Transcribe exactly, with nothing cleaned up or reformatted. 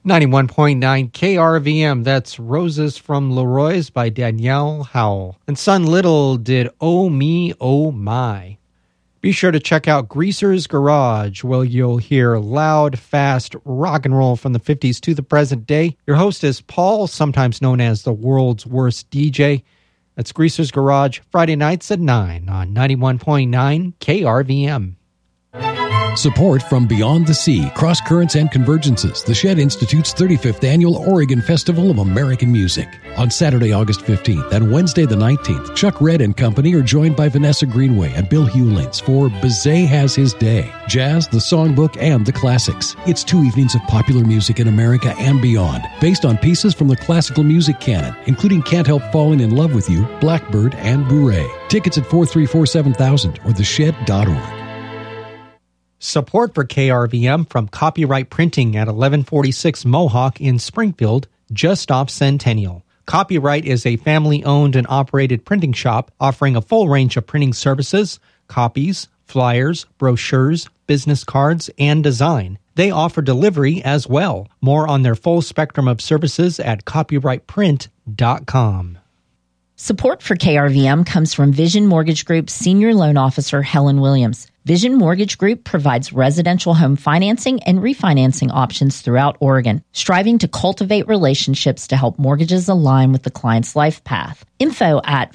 ninety-one point nine K R V M, that's Roses from Leroy's by Danielle Howell. And Son Little did Oh Me, Oh My. Be sure to check out Greaser's Garage, where you'll hear loud, fast rock and roll from the fifties to the present day. Your host is Paul, sometimes known as the world's worst D J. That's Greaser's Garage, Friday nights at nine on ninety-one point nine K R V M. Support from Beyond the Sea, Cross Currents and Convergences, the Shed Institute's thirty-fifth Annual Oregon Festival of American Music. On Saturday, August fifteenth and Wednesday the nineteenth, Chuck Red and Company are joined by Vanessa Greenway and Bill Hewlins for Bizet Has His Day, Jazz, the Songbook, and the Classics. It's two evenings of popular music in America and beyond, based on pieces from the classical music canon, including Can't Help Falling in Love with You, Blackbird, and Bourrée. Tickets at four three four seven thousand or the shed dot org. Support for K R V M from Copyright Printing at eleven forty-six Mohawk in Springfield, just off Centennial. Copyright is a family-owned and operated printing shop offering a full range of printing services, copies, flyers, brochures, business cards, and design. They offer delivery as well. More on their full spectrum of services at copyright print dot com. Support for K R V M comes from Vision Mortgage Group's Senior Loan Officer, Helen Williams. Vision Mortgage Group provides residential home financing and refinancing options throughout Oregon, striving to cultivate relationships to help mortgages align with the client's life path. Info at